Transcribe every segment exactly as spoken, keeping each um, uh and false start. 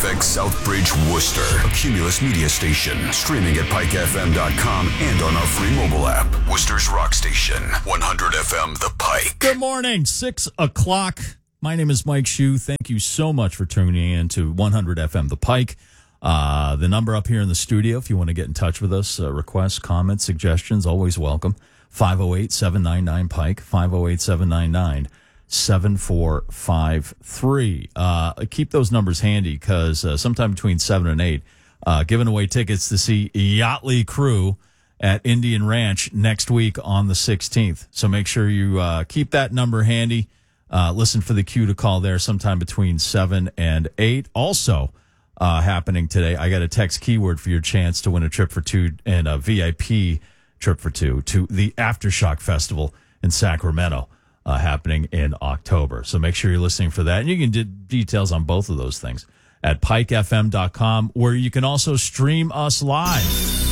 F X Southbridge, Worcester. A Cumulus Media station. Streaming at pike f m dot com and on our free mobile app. Worcester's Rock Station. one hundred F M The Pike. Good morning. Six o'clock. My name is Mike Shue. Thank you so much for tuning in to one hundred F M The Pike. Uh, the number up here in the studio, if you want to get in touch with us, uh, requests, comments, suggestions, always welcome. five oh eight, seven nine nine, Pike, five oh eight, seven nine nine, seven four five three. Uh, keep those numbers handy because uh, sometime between seven and eight, uh, giving away tickets to see Yachtly Crew at Indian Ranch next week on the sixteenth. So make sure you uh, keep that number handy. Uh, listen for the cue to call there sometime between seven and eight. Also uh, happening today, I got a text keyword for your chance to win a trip for two and a V I P trip for two to the Aftershock Festival in Sacramento uh, happening in October. So make sure you're listening for that. And you can get details on both of those things at pike f m dot com, where you can also stream us live.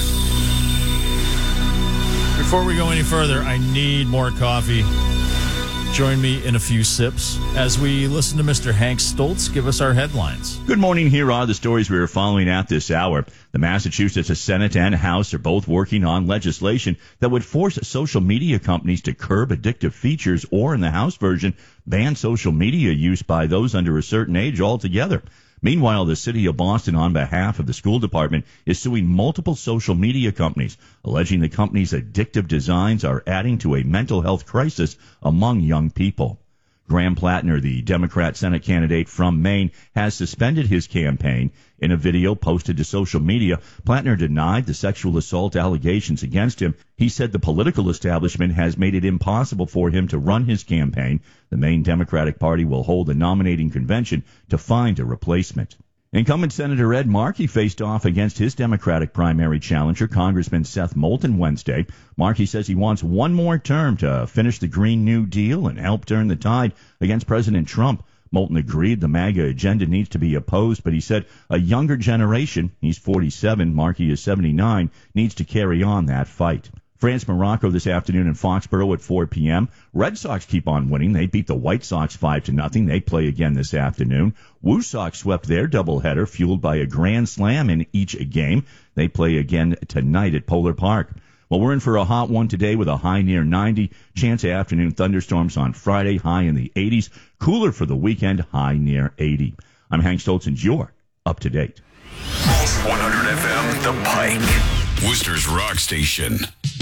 Before we go any further, I need more coffee. Join me in a few sips as we listen to Mister Hank Stoltz give us our headlines. Good morning. Here are the stories we are following at this hour. The Massachusetts Senate and House are both working on legislation that would force social media companies to curb addictive features or, in the House version, ban social media use by those under a certain age altogether. Meanwhile, the city of Boston, on behalf of the school department, is suing multiple social media companies, alleging the companies' addictive designs are adding to a mental health crisis among young people. Graham Plattner, the Democrat Senate candidate from Maine, has suspended his campaign. In a video posted to social media, Plattner denied the sexual assault allegations against him. He said the political establishment has made it impossible for him to run his campaign. The Maine Democratic Party will hold a nominating convention to find a replacement. Incumbent Senator Ed Markey faced off against his Democratic primary challenger, Congressman Seth Moulton, Wednesday. Markey says he wants one more term to finish the Green New Deal and help turn the tide against President Trump. Moulton agreed the MAGA agenda needs to be opposed, but he said a younger generation, he's forty-seven, Markey is seventy-nine, needs to carry on that fight. France-Morocco this afternoon in Foxborough at four p.m. Red Sox keep on winning. They beat the White Sox five to nothing. They play again this afternoon. Woo Sox swept their doubleheader, fueled by a grand slam in each game. They play again tonight at Polar Park. Well, we're in for a hot one today with a high near ninety. Chance of afternoon thunderstorms on Friday, high in the eighties. Cooler for the weekend, high near eighty. I'm Hank Stoltz, and you're up to date. one hundred F M The Pike. Worcester's Rock Station.